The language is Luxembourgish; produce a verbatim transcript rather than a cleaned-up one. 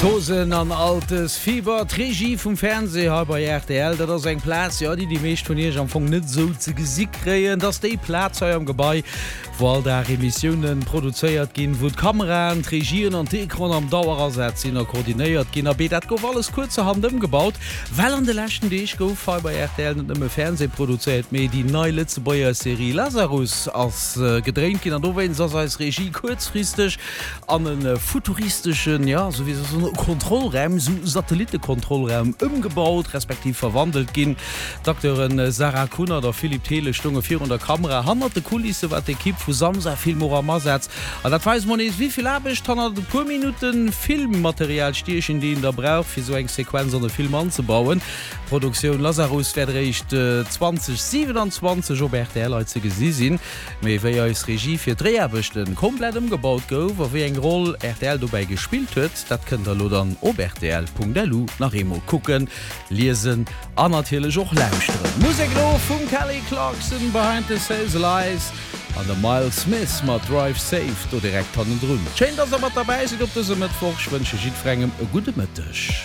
Tosen an altes Fieber Regie vom Fernseher bei R T L, dat ass eng Platz ja die die meescht von ihr am Anfang net so ze gesik kreen, dats de Platz am Gebäi wo all der Emissionen produziert gin, wo d Kameraen Regieren an Dekron am Dauersetzen er koordiniert gin be dat gouf alles kurze Hand umgebaut, well an de lächten de ich gouf bei R T L immer Fernseh produziert méi die neue Litzebauer Serie Lazarus als äh, gedrängt gin an do als Regie kurzfristig an den äh, futuristischen ja so wie so Kontrollraum, so Satellitenkontrollraum umgebaut, respektiv verwandelt gin. Doktorin äh, Sarah Kunner, der Philipp Thiele Stunge vierhundert Kamera, hunderte Kulisse wat de Kipp vu Samsa Filmoramasetz. Dat weiß man is wieviel habe ich dann paar Minuten Filmmaterial stierchen den der brauch für so eng Sequenz an den Film anzubauen. Produktion Lazarus verrecht äh, zwanzig siebenundzwanzig op R T L ze gesinn. Mei als Regie fir Dreherbechten komplett umgebaut gouf, wie eng Rolle R T L dabei gespielt huet, dat könnt ihr dann op R T L punkt d l nach immer gucken, lesen, an natürlich auch lauschen. Musik von Kelly Clarkson, Behind the Sales Lies, an der Miles Smith mat Drive Safe, do direkt an den Drüm. Schön, dass ihr mit dabei seid, ob das mit Forsch wünsche ich Ihnen einen guten Mittag.